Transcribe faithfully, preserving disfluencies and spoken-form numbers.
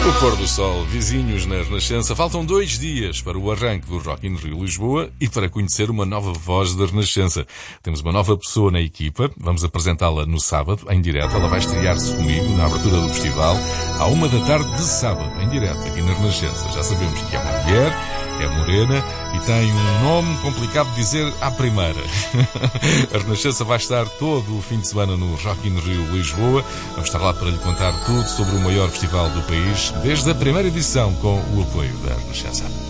O pôr do sol, vizinhos na Renascença. Faltam dois dias para o arranque do Rock in Rio Lisboa e para conhecer uma nova voz da Renascença. Temos uma nova pessoa na equipa. Vamos apresentá-la no sábado, em direto. Ela vai estrear-se comigo na abertura do festival, à uma da tarde de sábado, em direto, aqui na Renascença. Já sabemos que é uma mulher, é morena e tem um nome complicado de dizer à primeira. A Renascença vai estar todo o fim de semana no Rock in Rio Lisboa. Vamos estar lá para lhe contar tudo sobre o maior festival do país, desde a primeira edição, com o apoio da Renascença.